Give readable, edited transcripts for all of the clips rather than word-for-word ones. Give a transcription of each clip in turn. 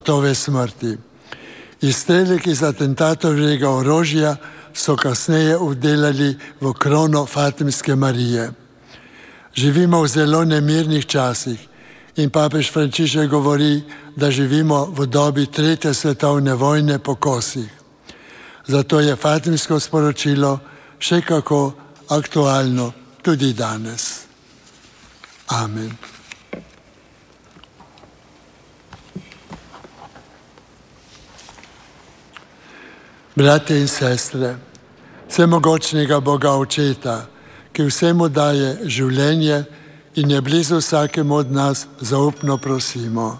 gotove smrti. Izstrelek iz atentatovega orožja so kasneje vdelali v krono Fatimske Marije. Živimo v zelo nemirnih časih in papež Frančišek govori, da živimo v dobi 3. svetovne vojne po kosih. Zato je Fatimsko sporočilo še kako aktualno tudi danes. Amen. Brate in sestre, vsemogočnega Boga Očeta, ki vsemu daje življenje in je blizu vsakemu od nas, zaupno prosimo.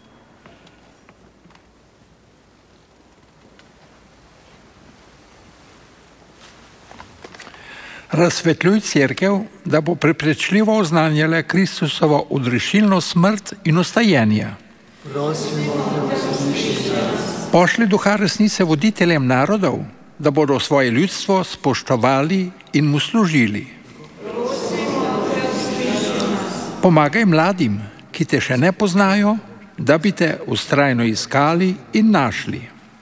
Razsvetljuj cerkev, da bo prepričljivo oznanjala Kristusovo odrešilno smrt in ostajenje. Prosimo te, usliši nas. Pošli duha resnice voditeljem narodov, da bodo svoje ljudstvo spoštovali in mu služili. Pomagaj mladim, ki te še ne poznajo, da bi te vztrajno iskali in našli.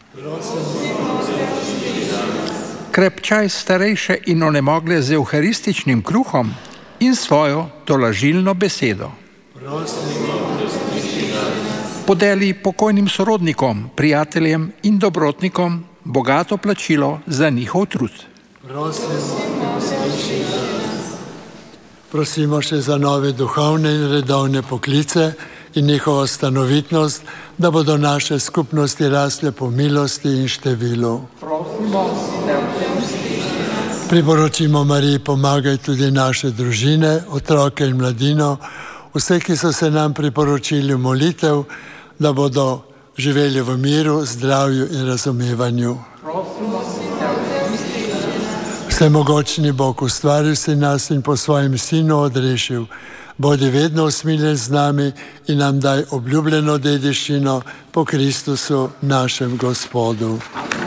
Krepčaj starejše in onemogle z evharističnim kruhom in svojo tolažilno besedo. Podeli pokojnim sorodnikom, prijateljem in dobrotnikom bogato plačilo za njihov trud. Prosimo še za nove duhovne in redovne poklice in njihovo stanovitnost, da bodo naše skupnosti rasle po milosti in številu. Priporočimo Mariji, pomagaj tudi naše družine, otroke in mladino, vse, ki so se nam priporočili v molitev, da bodo živeli v miru, zdravju in razumevanju. Vsemogočni Bog, ustvaril si nas in po svojem Sinu odrešil. Bodi vedno usmiljen z nami in nam daj obljubljeno dediščino po Kristusu, našem Gospodu.